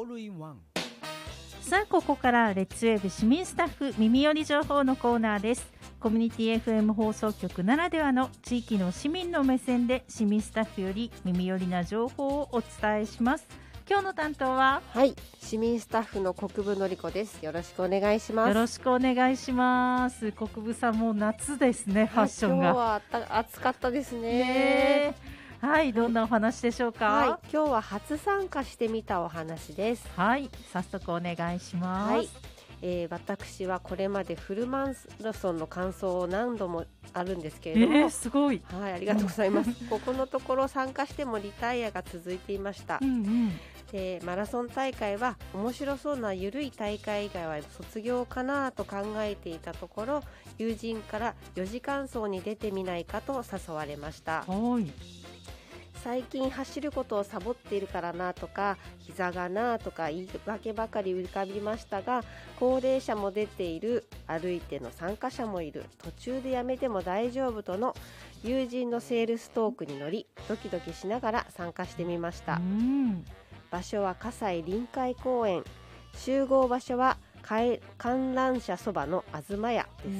オールインワン。 さあここからレッツウェーブ市民スタッフ耳寄り情報のコーナーです。コミュニティ FM 放送局ならではの地域の市民の目線で市民スタッフより耳寄りな情報をお伝えします。今日の担当は市民スタッフの国分のり子です。よろしくお願いします。 よろしくお願いします。国分さんも夏ですね、ファッションが。 今日は暑かったですね。 はい、どんなお話でしょうか。 今日は初参加してみたお話です。 早速お願いします。 私はこれまでフルマラソンの完走を何度もあるんですけれども、 すごい。 ありがとうございます。ここのところ参加してもリタイアが続いていました。でマラソン大会は面白そうなゆるい大会以外は卒業かなと考えていたところ、友人から4時間走に出てみないかと誘われました。最近走ることをサボっているからなとか、膝がなとか言い訳ばかり浮かびましたが、高齢者も出ている、歩いての参加者もいる、途中でやめても大丈夫との友人のセールストークに乗り、ドキドキしながら参加してみました。場所は葛西臨海公園、集合場所は観覧車そばのあずま屋です。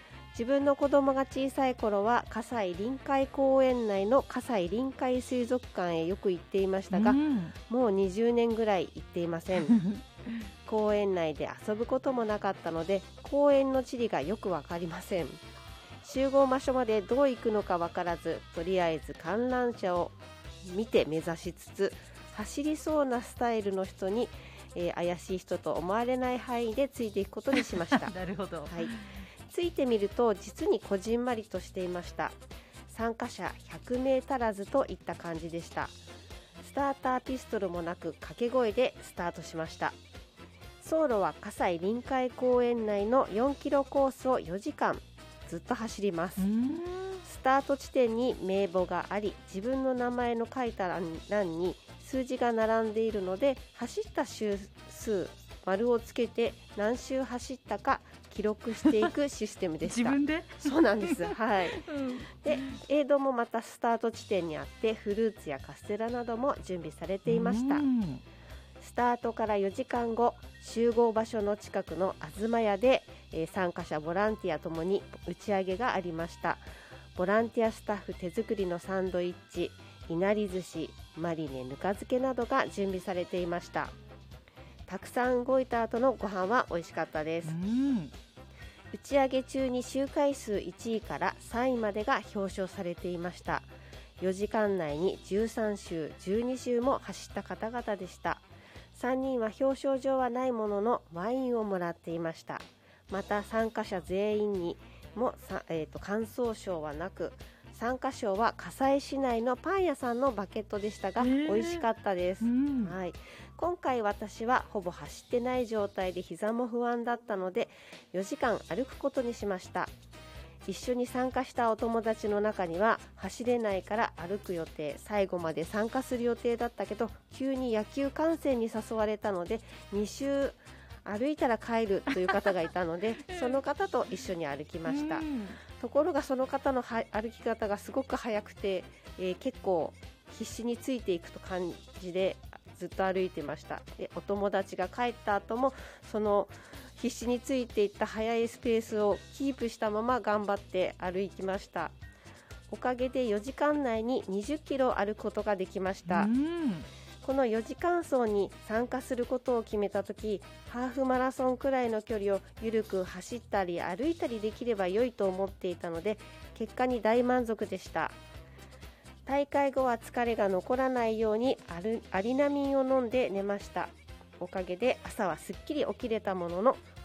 自分の子供が小さい頃は葛西臨海公園内の葛西臨海水族館へよく行っていましたが、もう20年ぐらい行っていません。公園内で遊ぶこともなかったので、公園の地理がよくわかりません。集合場所までどう行くのかわからず、とりあえず観覧車を見て目指しつつ、走りそうなスタイルの人に、怪しい人と思われない範囲でついていくことにしました。 なるほど。 ついてみると実にこじんまりとしていました。参加者100名足らずといった感じでした。スターターピストルもなく掛け声でスタートしました。走路は葛西臨海公園内の4キロコースを4時間ずっと走ります。スタート地点に名簿があり、自分の名前の書いた欄に数字が並んでいるので、走った周数丸をつけて何周走ったか記録していくシステムでした。 自分で？ そうなんです。で、エイドもまたスタート地点にあって、フルーツやカステラなども準備されていました。スタートから4時間後、集合場所の近くのあずま屋で、参加者ボランティアともに打ち上げがありました。ボランティアスタッフ手作りのサンドイッチ、いなり寿司、マリネぬか漬けなどが準備されていました。たくさん動いた後のご飯は美味しかったです。打ち上げ中に周回数1位から3位までが表彰されていました。4時間内に13周12周も走った方々でした。3人は表彰状はないもののワインをもらっていました。また参加者全員にも感想賞はなく、参加賞は葛西市内のパン屋さんのバケットでしたが、美味しかったです。今回私はほぼ走ってない状態で膝も不安だったので、4時間歩くことにしました。一緒に参加したお友達の中には、走れないから歩く予定、最後まで参加する予定だったけど急に野球観戦に誘われたので2周歩いたら帰るという方がいたのでその方と一緒に歩きました。ところがその方の歩き方がすごく速くて、結構必死についていくと感じでずっと歩いてました。で、お友達が帰った後もその必死についていった速いスペースをキープしたまま頑張って歩きました。おかげで4時間内に20キロ歩くことができました。この4時間走に参加することを決めたとき、ハーフマラソンくらいの距離をゆるく走ったり歩いたりできれば良いと思っていたので、結果に大満足でした。大会後は疲れが残らないようにアリナミンを飲んで寝ました。おかげで朝はすっきり起きれたものの、